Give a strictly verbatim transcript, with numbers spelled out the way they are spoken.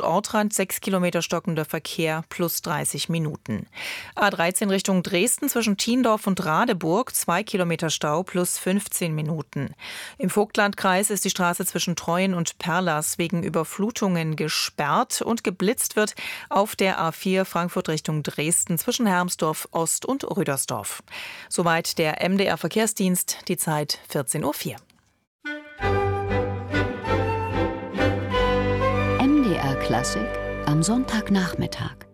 Ortrand sechs Kilometer stockender Verkehr plus dreißig Minuten. A dreizehn Richtung Dresden zwischen Thiendorf und Radeburg zwei Kilometer Stau plus fünfzehn Minuten. Im Vogtlandkreis ist die Straße zwischen Treuen und Perlas wegen Überflutungen gesperrt und geblitzt wird auf der A vier Frankfurt Richtung Dresden zwischen Hermsdorf Ost und Rüdersdorf. Soweit der M D R Verkehrsdienst, die Zeit vierzehn Uhr vier. M D R Klassik am Sonntagnachmittag.